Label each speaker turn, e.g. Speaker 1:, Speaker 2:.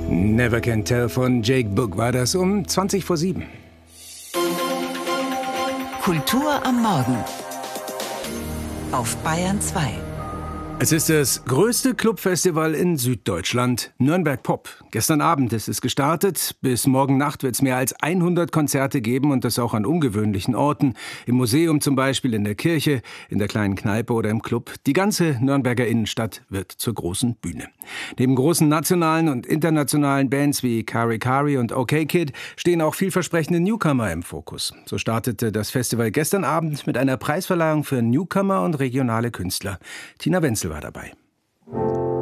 Speaker 1: Never Can Tell von Jake Book war das um 20 vor 7.
Speaker 2: Kultur am Morgen auf Bayern 2.
Speaker 1: Es ist das größte Clubfestival in Süddeutschland, Nürnberg Pop. Gestern Abend ist es gestartet. Bis morgen Nacht wird es mehr als 100 Konzerte geben und das auch an ungewöhnlichen Orten. Im Museum zum Beispiel, in der Kirche, in der kleinen Kneipe oder im Club. Die ganze Nürnberger Innenstadt wird zur großen Bühne. Neben großen nationalen und internationalen Bands wie Kari Kari und OK Kid stehen auch vielversprechende Newcomer im Fokus. So startete das Festival gestern Abend mit einer Preisverleihung für Newcomer und regionale Künstler. Tina Wenzel war dabei.